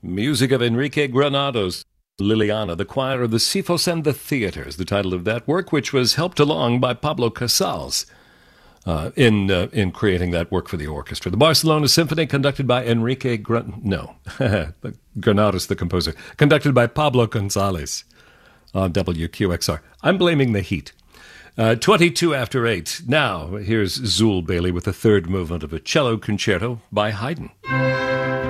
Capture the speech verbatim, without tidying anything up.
Music of Enrique Granados. Liliana, the choir of the Sifos and the Theater is the title of that work, which was helped along by Pablo Casals uh, in uh, in creating that work for the orchestra. The Barcelona Symphony, conducted by Enrique Gran... No, Granados, the composer, conducted by Pablo Gonzalez on W Q X R. I'm blaming the heat. Uh, twenty-two after eight. Now, here's Zool Bailey with the third movement of a cello concerto by Haydn.